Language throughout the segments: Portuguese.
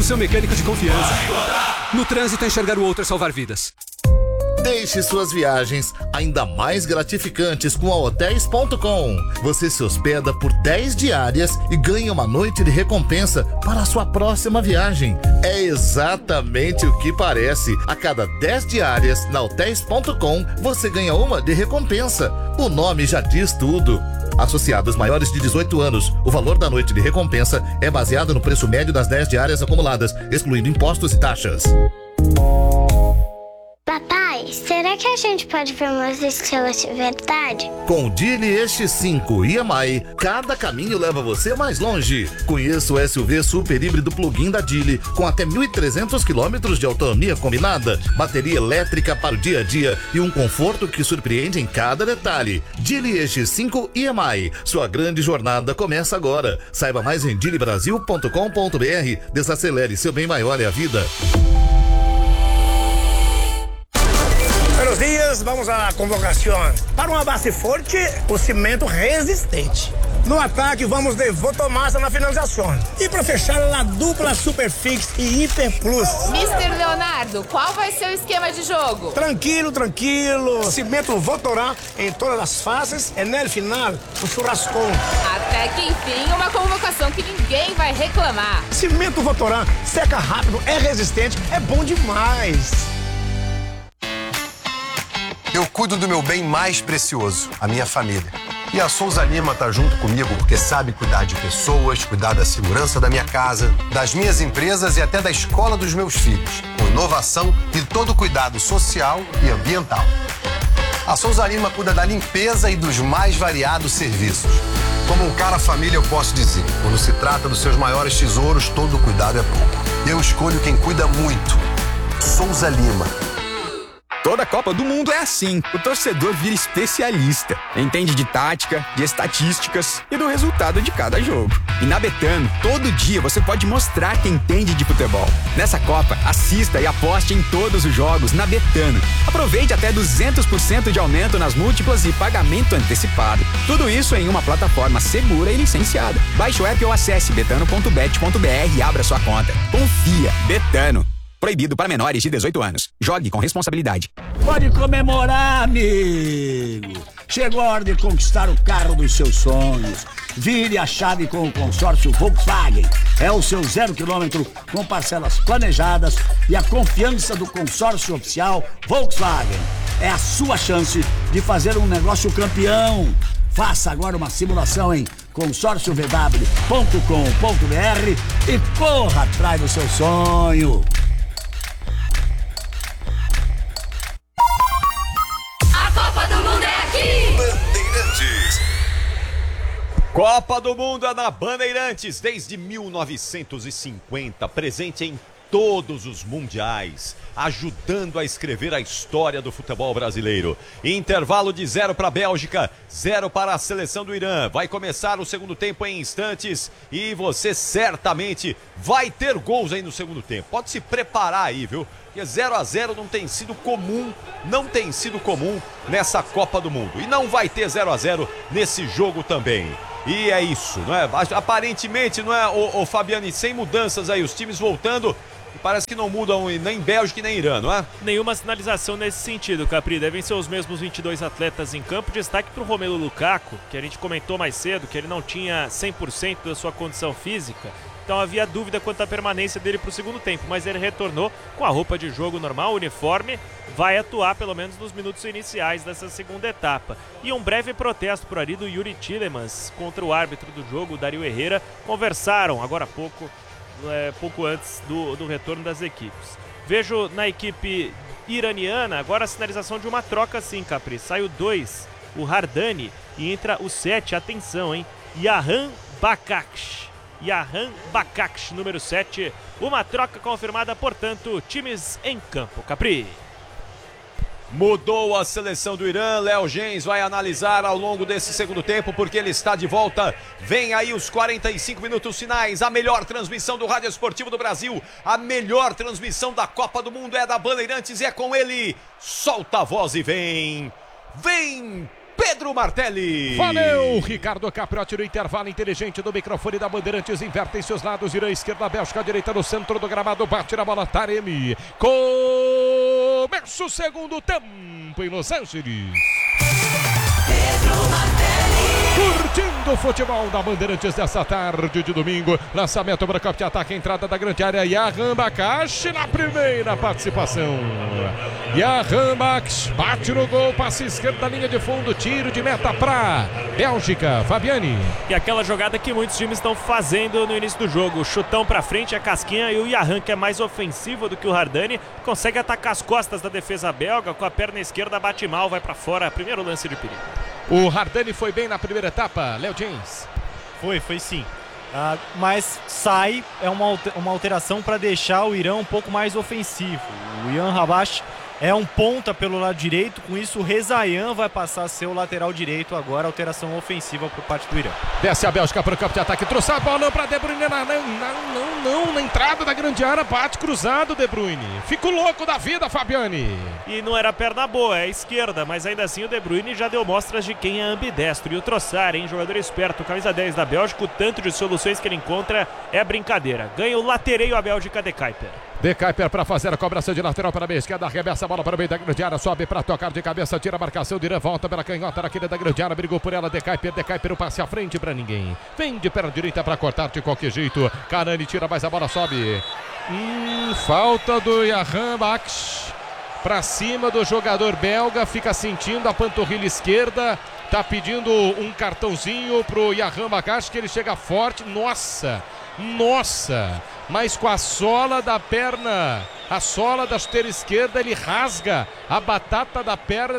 seu mecânico de confiança. No trânsito, enxergar o outro é salvar vidas. Deixe suas viagens ainda mais gratificantes com a Hotéis.com. Você se hospeda por 10 diárias e ganha uma noite de recompensa para a sua próxima viagem. É exatamente o que parece. A cada 10 diárias na Hotéis.com, você ganha uma de recompensa. O nome já diz tudo. Associados maiores de 18 anos, o valor da noite de recompensa é baseado no preço médio das 10 diárias acumuladas, excluindo impostos e taxas. Papai, será que a gente pode ver umas estrelas de verdade? Com o Geely X5 e EMI, cada caminho leva você mais longe. Conheça o SUV super híbrido plug-in da Geely, com até 1.300 km de autonomia combinada, bateria elétrica para o dia a dia e um conforto que surpreende em cada detalhe. Geely X5 e EMI, sua grande jornada começa agora. Saiba mais em geelybrasil.com.br. Desacelere, seu bem maior é a vida. Buenos dias, vamos à convocação. Para uma base forte, o cimento resistente. No ataque, vamos de Votomassa na finalização. E para fechar, a dupla Superfix e Hiper Plus. Mr. Leonardo, qual vai ser o esquema de jogo? Tranquilo. Cimento Votorá em todas as fases e no final, o churrascão. Até que enfim, uma convocação que ninguém vai reclamar. Cimento Votorá seca rápido, é resistente, é bom demais. Eu cuido do meu bem mais precioso, a minha família. E a Souza Lima tá junto comigo porque sabe cuidar de pessoas, cuidar da segurança da minha casa, das minhas empresas e até da escola dos meus filhos, com inovação e todo o cuidado social e ambiental. A Souza Lima cuida da limpeza e dos mais variados serviços. Como um cara família, eu posso dizer, quando se trata dos seus maiores tesouros, todo cuidado é pouco. Eu escolho quem cuida muito. Souza Lima. Toda Copa do Mundo é assim. O torcedor vira especialista. Entende de tática, de estatísticas e do resultado de cada jogo. E na Betano, todo dia você pode mostrar que entende de futebol. Nessa Copa, assista e aposte em todos os jogos na Betano. Aproveite até 200% de aumento nas múltiplas e pagamento antecipado. Tudo isso em uma plataforma segura e licenciada. Baixe o app ou acesse betano.bet.br e abra sua conta. Confia. Betano. Proibido para menores de 18 anos. Jogue com responsabilidade. Pode comemorar, amigo. Chegou a hora de conquistar o carro dos seus sonhos. Vire a chave com o consórcio Volkswagen. É o seu 0 km com parcelas planejadas e a confiança do consórcio oficial Volkswagen. É a sua chance de fazer um negócio campeão. Faça agora uma simulação em consórciovw.com.br e corra atrás do seu sonho. Copa do Mundo é na Bandeirantes desde 1950, presente em todos os mundiais, ajudando a escrever a história do futebol brasileiro. Intervalo de 0 para a Bélgica, 0 para a seleção do Irã. Vai começar o segundo tempo em instantes e você certamente vai ter gols aí no segundo tempo. Pode se preparar aí, viu? Porque 0-0 não tem sido comum nessa Copa do Mundo. E não vai ter 0-0 nesse jogo também. E é isso, não é? Aparentemente, não é, o Fabiane, sem mudanças aí, os times voltando, parece que não mudam nem Bélgica e nem Irã, não é? Nenhuma sinalização nesse sentido, Capri. Devem ser os mesmos 22 atletas em campo. Destaque para o Romelu Lukaku, que a gente comentou mais cedo, que ele não tinha 100% da sua condição física. Então havia dúvida quanto à permanência dele para o segundo tempo, mas ele retornou com a roupa de jogo normal, uniforme, vai atuar pelo menos nos minutos iniciais dessa segunda etapa. E um breve protesto por ali do Yuri Tillemans contra o árbitro do jogo, o Dario Herrera, conversaram agora há pouco antes do retorno das equipes. Vejo na equipe iraniana agora a sinalização de uma troca sim, Capri. Sai o 2, o Hardani, e entra o 7, atenção, hein? Yahan Bakaksh, número 7. Uma troca confirmada, portanto, times em campo. Capri. Mudou a seleção do Irã. Léo Gens vai analisar ao longo desse segundo tempo, porque ele está de volta. Vem aí os 45 minutos finais. A melhor transmissão do Rádio Esportivo do Brasil. A melhor transmissão da Copa do Mundo é da Bandeirantes e é com ele. Solta a voz e vem Pedro Martelli. Valeu, Ricardo Capriotti no intervalo inteligente do microfone da Bandeirantes. Invertem seus lados, Irã esquerda, Bélgica direita no centro do gramado. Bate na bola, Taremi. Começa o segundo tempo em Los Angeles. Curtindo o futebol da Bandeirantes dessa tarde de domingo. Lançamento para o campo de ataque, entrada da grande área. Yahan Bakashi na primeira participação. Yahan Bakashi bate no gol, passe esquerdo da linha de fundo, tiro de meta para Bélgica. Fabiane. E aquela jogada que muitos times estão fazendo no início do jogo. Chutão para frente, a casquinha, e o Yahan, que é mais ofensivo do que o Hardani, consegue atacar as costas da defesa belga. Com a perna esquerda, bate mal, vai para fora. Primeiro lance de perigo. O Hardani foi bem na primeira etapa, Léo James. Foi sim. Mas sai, é uma alteração para deixar o Irã um pouco mais ofensivo. O Yahan Bakashi é um ponta pelo lado direito, com isso o Rezaian vai passar a ser o lateral direito agora, alteração ofensiva por parte do Irã. Desce a Bélgica para o campo de ataque, trouxe a bola para De Bruyne, não, na entrada da grande área, bate cruzado De Bruyne. Fico louco da vida, Fabiane. E não era perna boa, é esquerda, mas ainda assim o De Bruyne já deu mostras de quem é ambidestro. E o Trossard, hein, jogador esperto, camisa 10 da Bélgica, o tanto de soluções que ele encontra é brincadeira. Ganha o latereio a Bélgica, De Kuyper. De Kuyper para fazer a cobrança de lateral para a esquerda, arremessa a bola para o meio da grande área, sobe para tocar de cabeça, tira a marcação de Irã, volta pela canhota naquele da grande área, brigou por ela, De Kuyper o passe à frente para ninguém, vem de perna direita para cortar de qualquer jeito, Karani tira mais a bola, sobe, falta do Yahan Bakashi, para cima do jogador belga, fica sentindo a panturrilha esquerda, tá pedindo um cartãozinho pro Yahan Bakashi, que ele chega forte, nossa, mas com a sola da perna, a sola da chuteira esquerda, ele rasga a batata da perna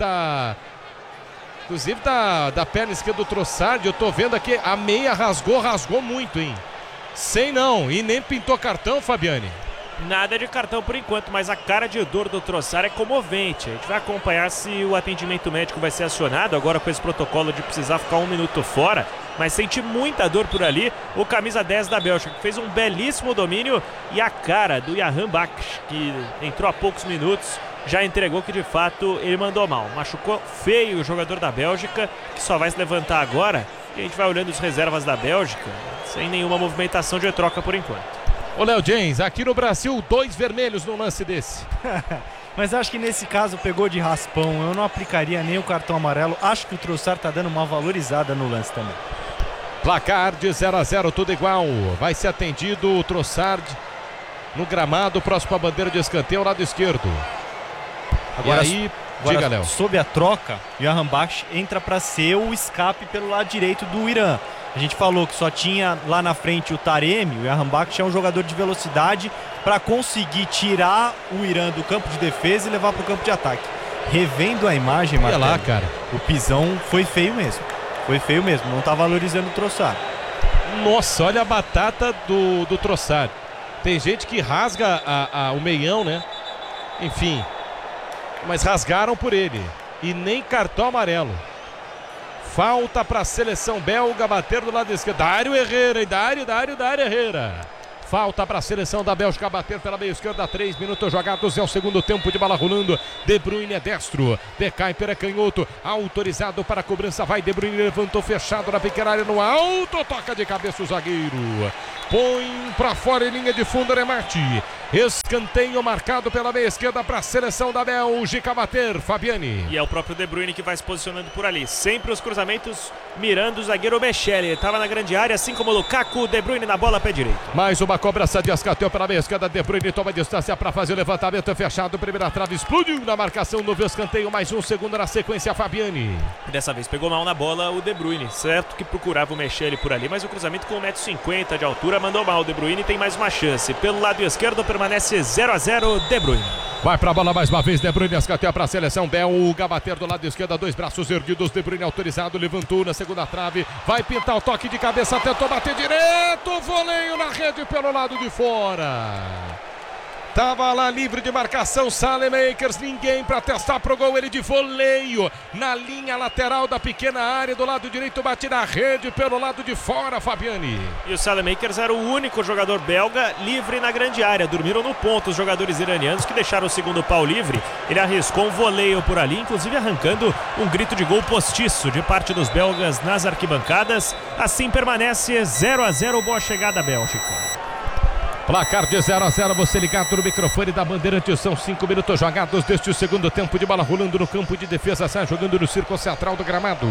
inclusive da perna esquerda do Trossard. Eu tô vendo aqui, a meia rasgou muito, hein? Sei não, e nem pintou cartão, Fabiane. Nada de cartão por enquanto, mas a cara de dor do Trossard é comovente. A gente vai acompanhar se o atendimento médico vai ser acionado agora com esse protocolo de precisar ficar 1 minuto fora, mas sente muita dor por ali. O camisa 10 da Bélgica, que fez um belíssimo domínio, e a cara do Yahan Bakashi, que entrou há poucos minutos, já entregou que de fato ele mandou mal. Machucou feio o jogador da Bélgica, que só vai se levantar agora, e a gente vai olhando as reservas da Bélgica, sem nenhuma movimentação de troca por enquanto. Ô Léo James, aqui no Brasil 2 vermelhos no lance desse. Mas acho que nesse caso pegou de raspão, eu não aplicaria nem o cartão amarelo, acho que o Trossard tá dando uma valorizada no lance também. Placar de 0-0, tudo igual, vai ser atendido o Trossard no gramado, próximo à bandeira de escanteio, ao lado esquerdo. Agora, diga, Léo. Sob a troca, o Yahan Bakashi entra para ser o escape pelo lado direito do Irã. A gente falou que só tinha lá na frente o Taremi, o Yahan Bakashi é um jogador de velocidade para conseguir tirar o Irã do campo de defesa e levar para o campo de ataque. Revendo a imagem, Marcelo, lá, cara, o pisão foi feio mesmo. Não está valorizando o Trossard. Nossa, olha a batata do Trossard. Tem gente que rasga o meião, né? Enfim, mas rasgaram por ele. E nem cartão amarelo. Falta para a seleção belga bater do lado esquerdo. Dário Herrera, Dário Herrera. Falta para a seleção da Bélgica bater pela meia esquerda. 3 minutos jogados, é o segundo tempo de bola rolando. De Bruyne é destro, De Kuyper é canhoto. Autorizado para a cobrança, vai De Bruyne, levantou fechado na pequena área no alto. Toca de cabeça o zagueiro. Põe para fora em linha de fundo, remate. Escanteio marcado pela meia esquerda para a seleção da Bélgica bater, Fabiane. E é o próprio De Bruyne que vai se posicionando por ali. Sempre os cruzamentos mirando o zagueiro Mechele. Ele estava na grande área, assim como o Lukaku. De Bruyne na bola, pé direito. Mais uma cobrança de escanteio pela meia esquerda. De Bruyne toma distância para fazer o levantamento fechado. Primeira trave explodiu na marcação, novo escanteio. Mais um segundo na sequência, Fabiane. Dessa vez pegou mal na bola o De Bruyne. Certo que procurava o Mechele por ali, mas o cruzamento com 1,50 m de altura mandou mal. O De Bruyne tem mais uma chance. Pelo lado esquerdo permanece 0-0, De Bruyne. Vai pra bola mais uma vez, De Bruyne, escanteio para a seleção belga, bater do lado esquerdo, 2 braços erguidos, De Bruyne autorizado, levantou na segunda trave, vai pintar o toque de cabeça, tentou bater direto, voleio na rede pelo lado de fora. Tava lá livre de marcação, Saelemaekers, ninguém para testar pro gol, ele de voleio na linha lateral da pequena área, do lado direito bate na rede pelo lado de fora, Fabiani. E o Saelemaekers era o único jogador belga livre na grande área, dormiram no ponto os jogadores iranianos que deixaram o segundo pau livre, ele arriscou um voleio por ali, inclusive arrancando um grito de gol postiço de parte dos belgas nas arquibancadas, assim permanece 0-0, boa chegada Bélgica. Placar de 0-0, você ligado no microfone da Bandeirantes, são 5 minutos jogados deste segundo tempo de bola rolando no campo de defesa, sai jogando no círculo central do gramado.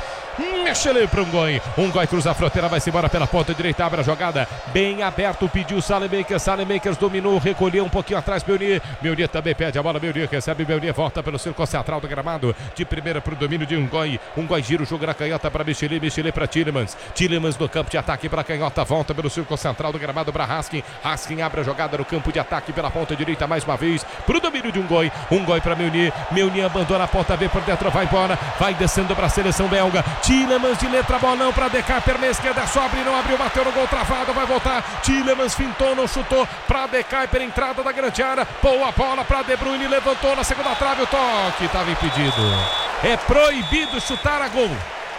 Mexele para um goi cruza a fronteira, vai-se embora pela ponta direita, abre a jogada, bem aberto, pediu Saelemaekers dominou, recolheu um pouquinho atrás, Meunier também pede a bola, Meunier recebe, Meunier volta pelo círculo central do gramado, de primeira para o domínio de um goi gira o jogo na canhota para Mexele para Tielemans no campo de ataque para a canhota, volta pelo círculo central do gramado para Raskin abre a jogada no campo de ataque pela ponta direita mais uma vez, para o domínio de um goi para Meunier abandona a ponta B por dentro, vai embora, vai descendo para a seleção belga, Tielemans de letra, bolão para Decae, perna esquerda, sobe, não abriu, bateu no gol travado, vai voltar, Tielemans fintou, não chutou, para Decae pela entrada da grande área, boa bola para De Bruyne, levantou na segunda trave, o toque, estava impedido. É proibido chutar a gol.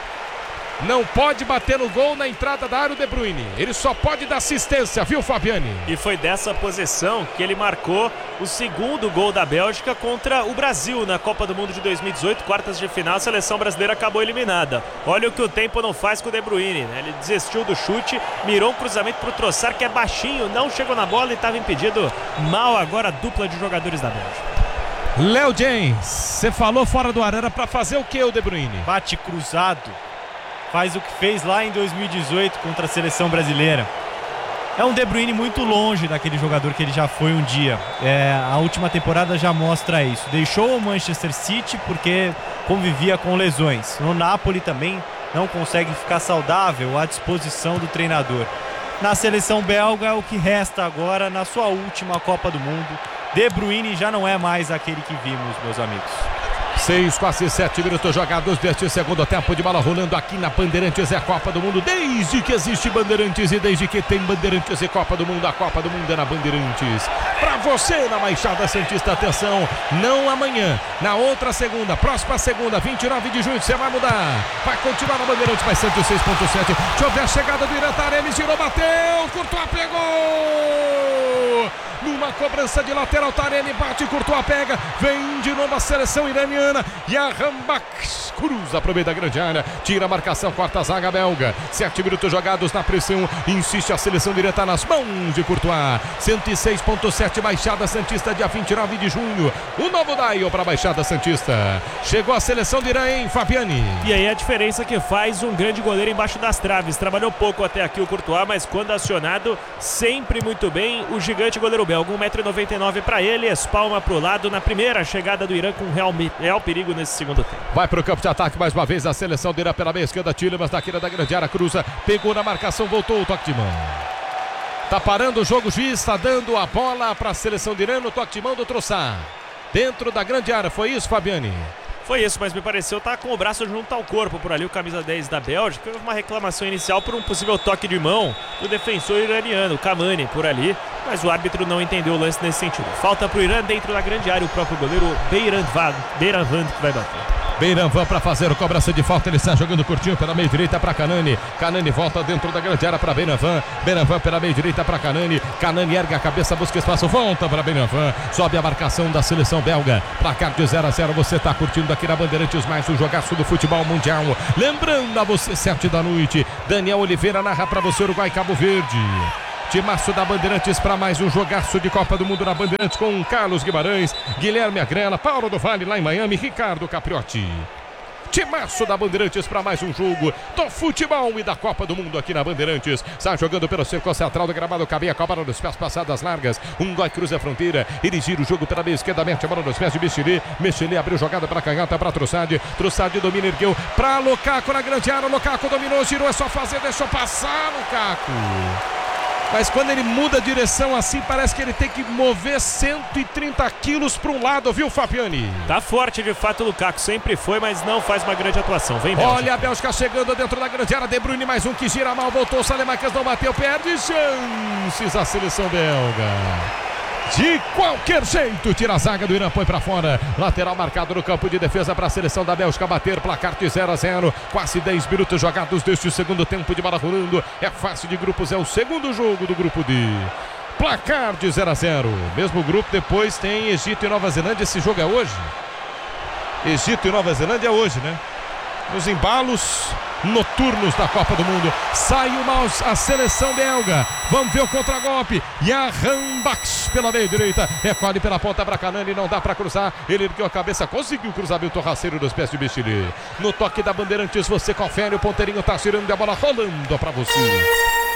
Não pode bater no gol na entrada da área o De Bruyne. Ele só pode dar assistência, viu, Fabiani? E foi dessa posição que ele marcou o segundo gol da Bélgica contra o Brasil na Copa do Mundo de 2018, quartas de final, a seleção brasileira acabou eliminada. Olha o que o tempo não faz com o De Bruyne, né? Ele desistiu do chute, mirou um cruzamento para o Trossard, que é baixinho, não chegou na bola e estava impedido. Mal agora a dupla de jogadores da Bélgica. Léo James, você falou fora do ar, era para fazer o que o De Bruyne? Bate cruzado. Faz o que fez lá em 2018 contra a seleção brasileira. É um De Bruyne muito longe daquele jogador que ele já foi um dia. A última temporada já mostra isso. Deixou o Manchester City porque convivia com lesões. No Napoli também não consegue ficar saudável à disposição do treinador. Na seleção belga, o que resta agora na sua última Copa do Mundo, De Bruyne já não é mais aquele que vimos, meus amigos. 6, quase 7 minutos jogados deste segundo tempo de bola rolando aqui na Bandeirantes, é a Copa do Mundo desde que existe Bandeirantes e desde que tem Bandeirantes e Copa do Mundo, a Copa do Mundo é na Bandeirantes. Pra você na Baixada Santista, atenção, não amanhã, na outra segunda, próxima segunda, 29 de junho, você vai mudar, vai continuar na Bandeirantes, vai 106.7, deixa eu ver a chegada do Irã, Taremi girou, bateu, Courtois pegou! Numa cobrança de lateral, Taremi bate, Courtois pega, vem de novo a seleção iraniana e a Rambach cruza para o meio da grande área, tira a marcação, corta a zaga belga, 7 minutos jogados na pressão, insiste a seleção direta nas mãos de Courtois, 106.7 Baixada Santista, dia 29 de junho, o novo dial para a Baixada Santista, chegou a seleção de Irã, hein, Fabiani? E aí a diferença que faz um grande goleiro embaixo das traves, trabalhou pouco até aqui o Courtois, mas quando acionado, sempre muito bem, o gigante goleiro belga, 1,99 m para ele, espalma para o lado na primeira chegada do Irã com real perigo nesse segundo tempo. Vai para o campo de ataque mais uma vez a seleção do Irã pela meia esquerda, Tielemans na quina da grande área, cruza, pegou na marcação, voltou o toque de mão. Tá parando o jogo, o juiz está dando a bola para a seleção do Irã no toque de mão do Trossard. Dentro da grande área, foi isso, Fabiani? Foi isso, mas me pareceu estar com o braço junto ao corpo por ali, o camisa 10 da Bélgica. Houve uma reclamação inicial por um possível toque de mão do defensor iraniano, Kamani, por ali, mas o árbitro não entendeu o lance nesse sentido. Falta para o Irã dentro da grande área, o próprio goleiro Beiranvand que vai bater. Beiranvand para fazer o cobrança de falta, ele está jogando curtinho pela meia direita para Kanani, Kanani volta dentro da grande área para Beiranvand pela meia direita para Kanani, ergue a cabeça, busca espaço, volta para Beiranvand, sobe a marcação da seleção belga, placar de 0-0, você está curtindo aqui na Bandeirantes, mais um jogaço do futebol mundial, lembrando a você, 7 da noite, Daniel Oliveira narra para você Uruguai Cabo Verde. Timaço da Bandeirantes para mais um jogaço de Copa do Mundo na Bandeirantes com Carlos Guimarães, Guilherme Agrela, Paulo do Vale lá em Miami, Ricardo Capriotti. Timaço da Bandeirantes para mais um jogo do futebol e da Copa do Mundo aqui na Bandeirantes. Sai jogando pelo círculo central do gramado, cabia a cobra nos pés, passadas largas. Um goi cruza a fronteira, ele gira o jogo pela meia esquerda, mete a bola nos pés de Mexele abriu jogada para canhota, para Trossard domina, ergueu para Lukaku na grande área, Lukaku dominou, girou, é só fazer, deixou passar Lukaku. Mas quando ele muda a direção assim, parece que ele tem que mover 130 quilos para um lado, viu, Fabiani? Tá forte de fato o Lukaku, sempre foi, mas não faz uma grande atuação. Vem Bélgica. Olha a Bélgica chegando dentro da grande área, De Bruyne mais um que gira mal, voltou, Saelemaekers não bateu, perde chances a seleção belga. De qualquer jeito, tira a zaga do Irã, põe pra fora. Lateral marcado no campo de defesa para a seleção da Bélgica bater. Placar de 0-0. Quase 10 minutos jogados deste segundo tempo de bola rolando. É fase de grupos, é o segundo jogo do grupo D. Placar de 0-0. Mesmo grupo, depois tem Egito e Nova Zelândia. Esse jogo é hoje? Egito e Nova Zelândia é hoje, né? Nos embalos noturnos da Copa do Mundo. Sai a seleção belga. Vamos ver o contragolpe. Jahanbakhsh pela meia direita. Recolhe pela ponta Bracanani. Não dá para cruzar. Ele ergueu a cabeça. Conseguiu o cruzamento rasteiro dos pés de Bichili. No toque da Bandeirantes você confere. O ponteirinho tá tirando a bola rolando para você.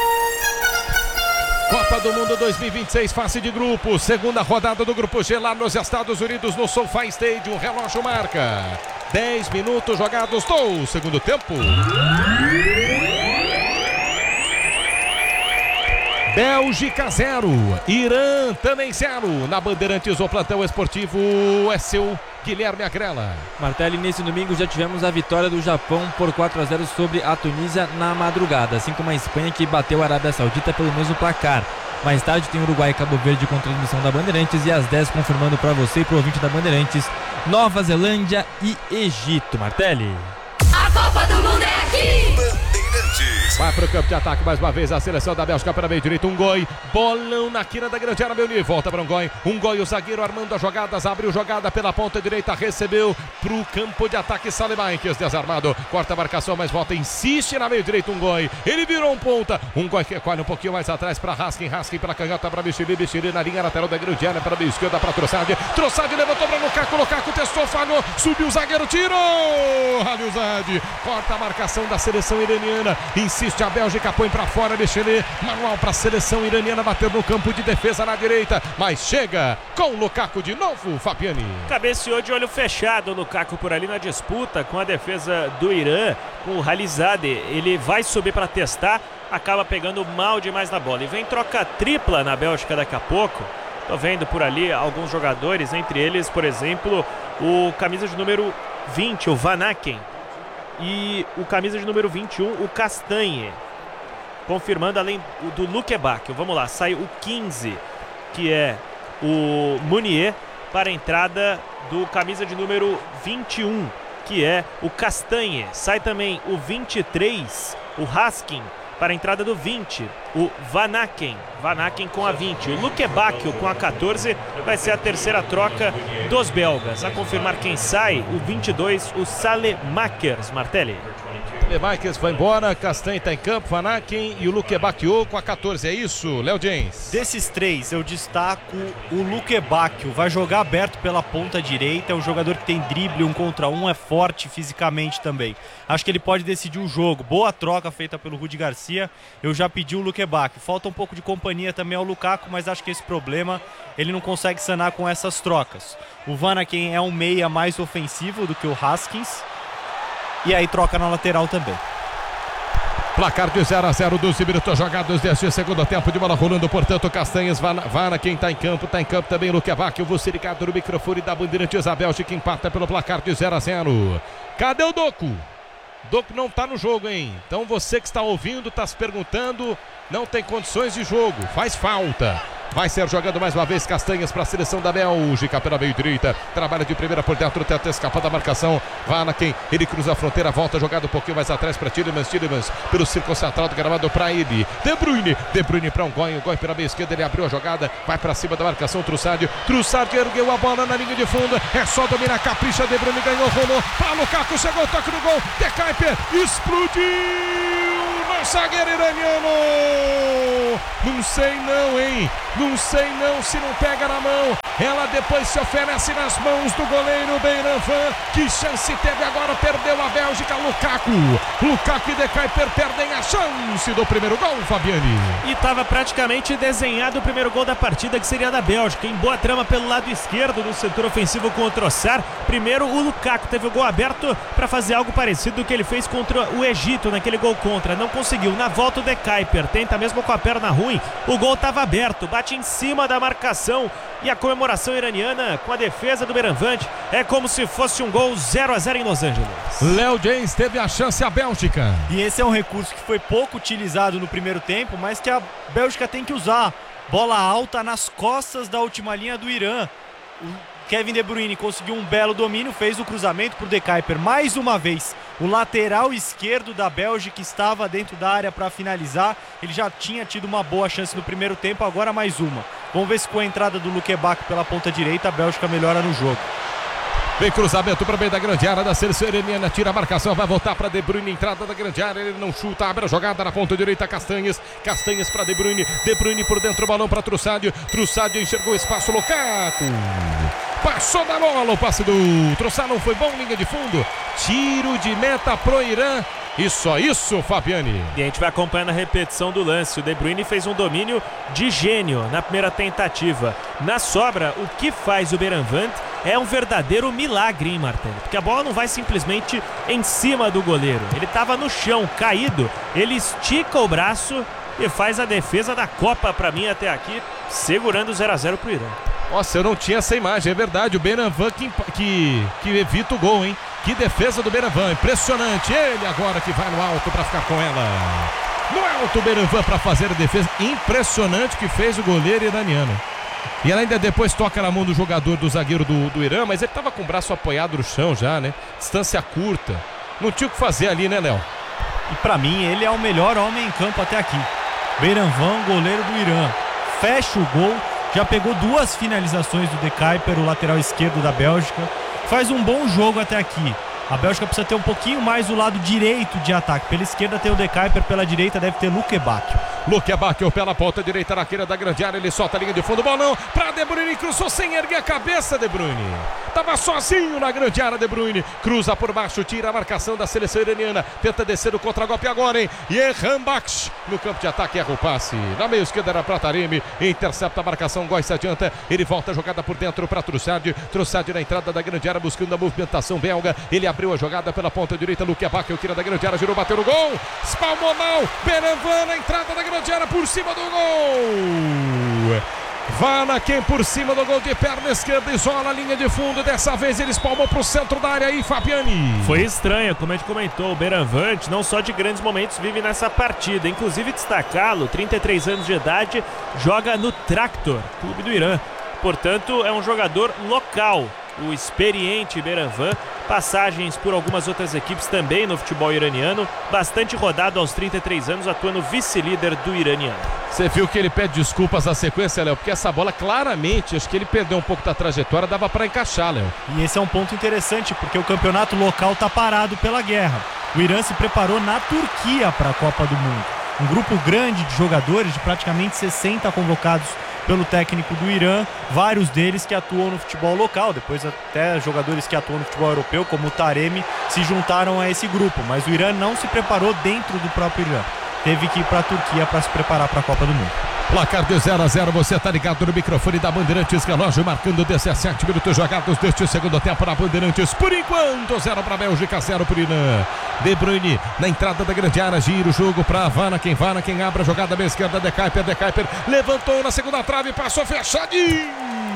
Copa do Mundo 2026, fase de grupo. Segunda rodada do grupo G lá nos Estados Unidos, no SoFi Stadium. Relógio marca 10 minutos jogados do segundo tempo. Bélgica 0, Irã também 0. Na Bandeirantes, o plantão esportivo é seu, Guilherme Agrela. Martelli, nesse domingo já tivemos a vitória do Japão por 4-0 sobre a Tunísia na madrugada, assim como a Espanha que bateu a Arábia Saudita pelo mesmo placar. Mais tarde tem Uruguai e Cabo Verde com transmissão da Bandeirantes e às 10 confirmando para você e para o ouvinte da Bandeirantes, Nova Zelândia e Egito. Martelli. A Copa do Mundo é aqui! Vai para o campo de ataque mais uma vez a seleção da Bélgica pela meio direito. Goi, bolão na quina da grande área, Meuni. Volta para Goi, o zagueiro armando as jogadas, abriu jogada pela ponta direita, recebeu para o campo de ataque Salemaikers, desarmado, corta a marcação, mas volta, insiste na meio direito Goi, ele virou ponta, Goi que recolhe um pouquinho mais atrás para Raskin pela canhota para Bichili na linha lateral da grande área, para a esquerda para Trossard levantou para Lukaku testou, falhou, subiu o zagueiro, tirou, Halilzad, corta a marcação da seleção iraniana, insiste a Bélgica, põe pra fora, Bichili, manual pra seleção iraniana, bater no campo de defesa na direita, mas chega com o Lukaku de novo, Fabiani. Cabeceou de olho fechado o Lukaku por ali na disputa com a defesa do Irã, com o Halilzadeh, ele vai subir pra testar, acaba pegando mal demais na bola, e vem troca tripla na Bélgica daqui a pouco. Tô vendo por ali alguns jogadores, entre eles, por exemplo, o camisa de número 20, o Van Aken, e o camisa de número 21, o Castanhe. Confirmando além do Lukebakio. Vamos lá, sai o 15, que é o Meunier, para a entrada do camisa de número 21, que é o Castanhe. Sai também o 23, o Raskin, para a entrada do 20, o Van Aken com a 20, o Lukebakio com a 14, vai ser a terceira troca dos belgas. A confirmar quem sai, o 22, o Salemaikers, Martelli. Salemaikers vai embora, Castanhe está em campo, Van Aken e o Lukebakio com a 14, é isso, Léo James? Desses três, eu destaco o Lukebakio, vai jogar aberto pela ponta direita, é um jogador que tem drible, 1 contra 1, é forte fisicamente também. Acho que ele pode decidir o jogo, boa troca feita pelo Rudi Garcia, eu já pedi o Lukebakio. Falta um pouco de companhia também ao Lukaku, mas acho que esse problema ele não consegue sanar com essas trocas. O Van Aken é um meia mais ofensivo do que o Haskins, e aí troca na lateral também. Placar de 0-0 12 minutos jogados deste segundo tempo de bola rolando, portanto, Castanhas, Van Aken está em campo também Lukebakio, você ligado no microfone da Bandeirantes, a Bélgica empata pelo placar de 0-0. Cadê o Doku? Doku não está no jogo, hein? Então você que está ouvindo, está se perguntando, não tem condições de jogo, faz falta. Vai ser jogando mais uma vez Castanhas para a seleção da Bélgica pela meio direita. Trabalha de primeira por dentro, tenta escapar da marcação. Van Aken, ele cruza a fronteira, volta jogado um pouquinho mais atrás para Tielemans pelo círculo central do gramado para ele. De Bruyne para Goi pela meia esquerda, ele abriu a jogada, vai para cima da marcação. Trossard ergueu a bola na linha de fundo, é só dominar, capricha. De Bruyne ganhou, rolou para Lukaku, chegou o toque no gol. De Kuyper explodiu no zagueiro iraniano. Não sei não, hein? Não sei não se não pega na mão. Ela depois se oferece nas mãos do goleiro Beiranvand. Que chance teve agora? Perdeu a Bélgica. Lukaku e De Kuyper perdem a chance do primeiro gol, Fabiani. E estava praticamente desenhado o primeiro gol da partida, que seria da Bélgica. Em boa trama pelo lado esquerdo no setor ofensivo com o Trossard. Primeiro o Lukaku teve o gol aberto para fazer algo parecido do que ele fez contra o Egito naquele gol contra. Não conseguiu. Na volta o De Kuyper tenta mesmo com a perna ruim. O gol estava aberto. Bate em cima da marcação. E a comemoração iraniana com a defesa do Beiranvand é como se fosse um gol 0-0 em Los Angeles. Léo James teve a chance a Bélgica. E esse é um recurso que foi pouco utilizado no primeiro tempo, mas que a Bélgica tem que usar. Bola alta nas costas da última linha do Irã. O Kevin De Bruyne conseguiu um belo domínio, fez o cruzamento para o De Kuyper. Mais uma vez, o lateral esquerdo da Bélgica estava dentro da área para finalizar. Ele já tinha tido uma boa chance no primeiro tempo, agora mais uma. Vamos ver se com a entrada do Luque Bacchio pela ponta direita, a Bélgica melhora no jogo. Vem cruzamento para o meio da grande área da seleção iraniana, tira a marcação, vai voltar para De Bruyne, entrada da grande área, ele não chuta, abre a jogada na ponta direita, Castanhas para De Bruyne por dentro, o balão para Trossard enxergou espaço, Lukaku, passou da bola, o passe do Trossard não foi bom, linha de fundo, tiro de meta pro Irã. E só isso, Fabiani. E a gente vai acompanhando a repetição do lance. O De Bruyne fez um domínio de gênio na primeira tentativa. Na sobra, o que faz o Beranvant é um verdadeiro milagre, hein, Martelo? Porque a bola não vai simplesmente em cima do goleiro. Ele estava no chão, caído. Ele estica o braço e faz a defesa da Copa para mim até aqui, segurando o 0-0 pro Irã. Nossa, eu não tinha essa imagem, é verdade. O Beranvant que evita o gol, hein? Que defesa do Beranvant, impressionante. Ele agora que vai no alto para ficar com ela. No alto o Beranvant para fazer a defesa. Impressionante que fez o goleiro iraniano. E ela ainda depois toca na mão do jogador, do zagueiro do Irã, mas ele estava com o braço apoiado no chão já, né? Distância curta. Não tinha o que fazer ali, né, Léo? E para mim, ele é o melhor homem em campo até aqui. Beranvant, goleiro do Irã. Fecha o gol. Já pegou 2 finalizações do De Kuyper, o lateral esquerdo da Bélgica. Faz um bom jogo até aqui. A Bélgica precisa ter um pouquinho mais o lado direito de ataque. Pela esquerda tem o De Kuyper, pela direita deve ter Luque Bacchio. Luque Bacchio pela ponta direita na queira da grande área. Ele solta a linha de fundo, bolão para De Bruyne, cruzou sem erguer a cabeça, De Bruyne. Tava sozinho na grande área, De Bruyne. Cruza por baixo, tira a marcação da seleção iraniana. Tenta descer o contra-golpe agora, hein? Yerhambaksh no campo de ataque, erra o passe. Na meia esquerda era para Taremi. Intercepta a marcação, Góis se adianta. Ele volta a jogada por dentro para Trossard. Trossard na entrada da grande área, buscando a movimentação belga. Ele abriu a jogada pela ponta direita. Luque Bacchio tira da grande área, girou, bateu no gol. Espalmou mal. Beranvant na entrada da grande área por cima do gol. Vanaken por cima do gol de perna esquerda, isola a linha de fundo. Dessa vez ele espalmou para o centro da área aí, Fabiani. Foi estranho, como a gente comentou, o Beranvant não só de grandes momentos vive nessa partida. Inclusive destacá-lo, 33 anos de idade, joga no Tractor, clube do Irã. Portanto, é um jogador local. O experiente Beranvant, passagens por algumas outras equipes também no futebol iraniano, bastante rodado aos 33 anos, atuando vice-líder do iraniano. Você viu que ele pede desculpas na sequência, Léo, porque essa bola claramente, acho que ele perdeu um pouco da trajetória, dava para encaixar, Léo. E esse é um ponto interessante, porque o campeonato local tá parado pela guerra. O Irã se preparou na Turquia para a Copa do Mundo. Um grupo grande de jogadores, de praticamente 60 convocados pelo técnico do Irã, vários deles que atuam no futebol local, depois até jogadores que atuam no futebol europeu, como o Taremi, se juntaram a esse grupo, mas o Irã não se preparou dentro do próprio Irã, teve que ir para a Turquia para se preparar para a Copa do Mundo. Placar de 0-0, você tá ligado no microfone da Bandeirantes, relógio marcando 17 minutos jogados deste segundo tempo na Bandeirantes. Por enquanto, 0 para a Bélgica, 0 para o Irã. De Bruyne na entrada da grande área, gira o jogo para Vanaken abre a jogada da esquerda, De Kuyper levantou na segunda trave, passou fechadinho,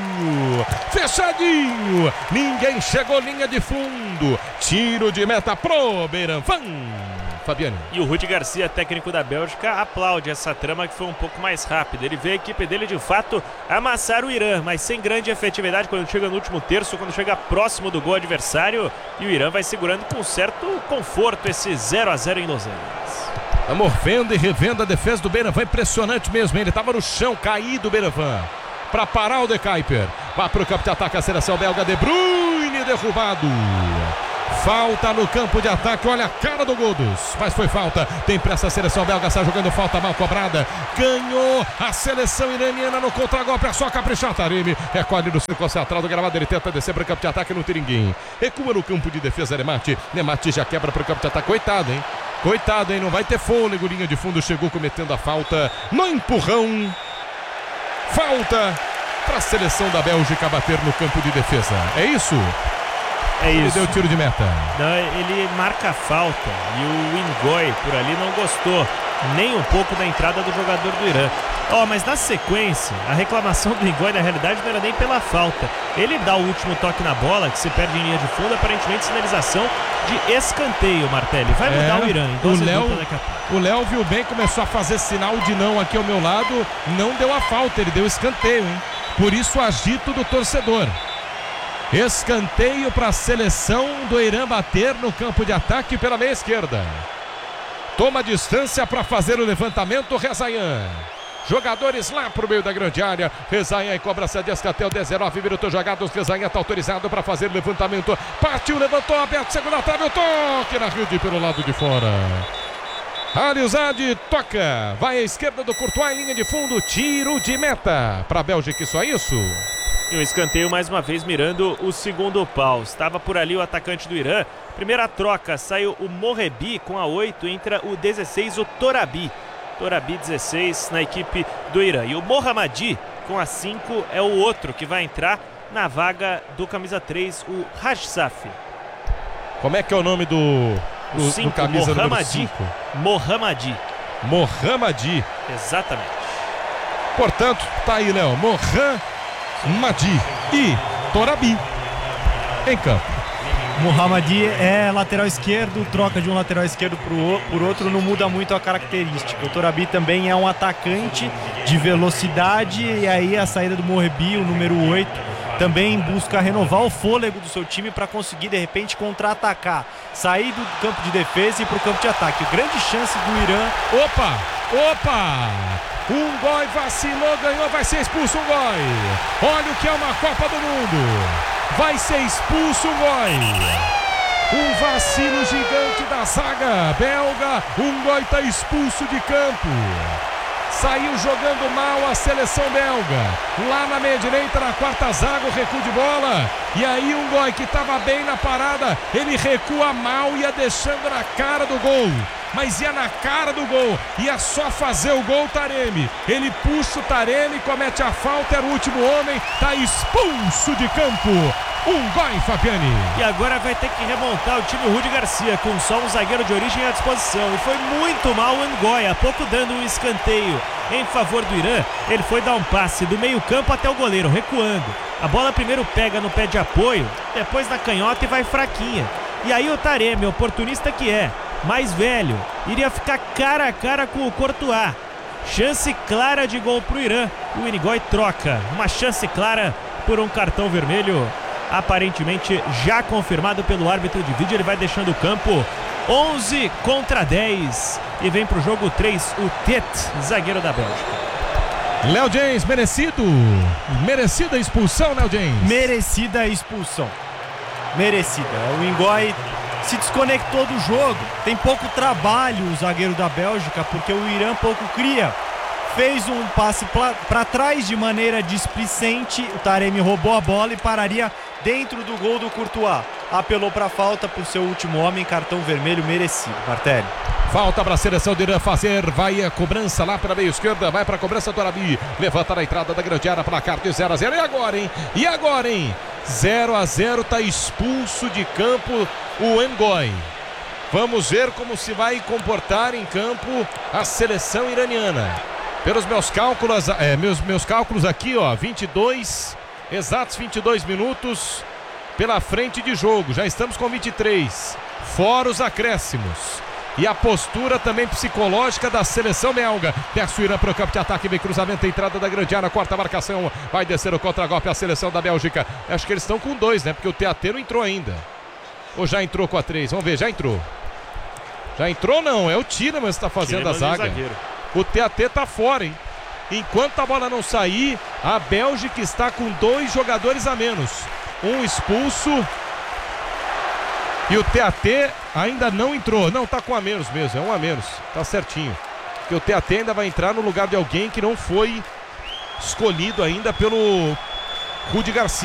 ninguém chegou, linha de fundo, tiro de meta pro Beranvant. Fabiano. E o Rudi Garcia, técnico da Bélgica, aplaude essa trama que foi um pouco mais rápida. Ele vê a equipe dele de fato amassar o Irã, mas sem grande efetividade quando chega no último terço, quando chega próximo do gol adversário, e o Irã vai segurando com certo conforto esse 0-0 em Los Angeles. Estamos vendo e revendo a defesa do Beranvant, impressionante mesmo, ele estava no chão, caído o Beranvant, para parar o De Kuyper, vai para o campo de ataque a seleção belga, De Bruyne derrubado. Falta no campo de ataque, olha a cara do Godus, mas foi falta, tem pressa a seleção belga, está jogando falta mal cobrada, ganhou a seleção iraniana no contra-golpe, é só caprichar, Taremi, recolhe no círculo central do gramado, ele tenta descer para o campo de ataque, não tem ninguém, recua no campo de defesa, Nemati já quebra para o campo de ataque, coitado, hein, não vai ter fôlego, linha de fundo, chegou cometendo a falta, no empurrão, falta para a seleção da Bélgica bater no campo de defesa, é isso? É isso. Ele deu tiro de meta. Não, ele marca a falta e o Ingoi por ali não gostou nem um pouco da entrada do jogador do Irã. Mas na sequência, a reclamação do Ngoi na realidade não era nem pela falta. Ele dá o último toque na bola, que se perde em linha de fundo, aparentemente sinalização de escanteio, Martelli. Vai mudar o Irã. O Léo viu bem, começou a fazer sinal de não aqui ao meu lado, não deu a falta, ele deu escanteio, hein? Por isso o agito do torcedor. Escanteio para a seleção do Irã bater no campo de ataque pela meia esquerda. Toma distância para fazer o levantamento, Rezaian. Jogadores lá pro meio da grande área. Rezaian em cobrança de escanteio, 19 minutos jogados. Rezaian está autorizado para fazer o levantamento. Partiu, levantou, aberto, segunda trave, o toque na rede pelo lado de fora. Alizade toca, vai à esquerda do Courtois em linha de fundo, tiro de meta para a Bélgica, só isso. E o escanteio mais uma vez mirando o segundo pau. Estava por ali o atacante do Irã. Primeira troca, saiu o Morebi com a 8, entra o 16, o Torabi. Torabi 16 na equipe do Irã. E o Mohammadi com a 5 é o outro que vai entrar na vaga do camisa 3, o Rajsaf. Como é que é o nome do 5, camisa Mohammadi. Mohammadi. Mohammadi. Exatamente. Portanto, tá aí, Léo. Mohammadi e Torabi em campo. Mohammadi é lateral esquerdo, troca de um lateral esquerdo por outro não muda muito a característica. O Torabi também é um atacante de velocidade, e aí a saída do Morebi, o número 8, também busca renovar o fôlego do seu time para conseguir de repente contra-atacar, sair do campo de defesa e ir para o campo de ataque. Grande chance do Irã. Opa! Um gol vacilou, ganhou, vai ser expulso um gol. Olha o que é uma Copa do Mundo. Vai ser expulso um gol. Um vacilo gigante da zaga belga. Um gol está expulso de campo. Saiu jogando mal a seleção belga. Lá na meia direita, na quarta zaga, o recuo de bola. E aí um gol que estava bem na parada. Ele recua mal, ia deixando na cara do gol. Mas ia na cara do gol, ia só fazer o gol Taremi. Ele puxa o Taremi, comete a falta, era o último homem, tá expulso de campo. Um gol, Fabiani. E agora vai ter que remontar o time Rudi Garcia, com só um zagueiro de origem à disposição. E foi muito mal o Ngoi, há pouco dando um escanteio em favor do Irã. Ele foi dar um passe do meio campo até o goleiro, recuando. A bola primeiro pega no pé de apoio, depois na canhota e vai fraquinha. E aí o Taremi, oportunista que é, mais velho, iria ficar cara a cara com o Courtois. Chance clara de gol pro Irã. O Ngoi troca. Uma chance clara por um cartão vermelho, aparentemente já confirmado pelo árbitro de vídeo. Ele vai deixando o campo. 11 contra 10. E vem pro jogo 3, o Tet, zagueiro da Bélgica. Léo James, merecida expulsão, Léo James. Merecida expulsão. Merecida. O Ngoi se desconectou do jogo. Tem pouco trabalho o zagueiro da Bélgica, porque o Irã pouco cria. Fez um passe para trás de maneira displicente. O Taremi roubou a bola e pararia dentro do gol do Courtois. Apelou para falta por seu último homem, cartão vermelho merecido. Martelli. Falta para a seleção do Irã fazer, vai a cobrança lá para a meia esquerda, vai para a cobrança do Arabi, levanta na entrada da grande área, placar de 0-0, e agora, hein? 0-0, tá expulso de campo o Ngoi. Vamos ver como se vai comportar em campo a seleção iraniana. Pelos meus cálculos, meus cálculos aqui, ó, 22, exatos 22 minutos pela frente de jogo, já estamos com 23, fora os acréscimos. E a postura também psicológica da seleção belga. Desce o Irã para o campo de ataque, vem cruzamento, entrada da grande área, quarta marcação, vai descer o contra-golpe a seleção da Bélgica. Acho que eles estão com 2, né? Porque o TAT não entrou ainda. Ou já entrou com a 3? Vamos ver, já entrou. Já entrou não, é o Tielemans que está fazendo a zaga. O TAT tá fora, hein? Enquanto a bola não sair, a Bélgica está com 2 jogadores a menos. Um expulso. E o TAT ainda não entrou. Não, tá com um a menos mesmo, é um a menos. Tá certinho. Porque o TAT ainda vai entrar no lugar de alguém que não foi escolhido ainda pelo Rudi Garcia.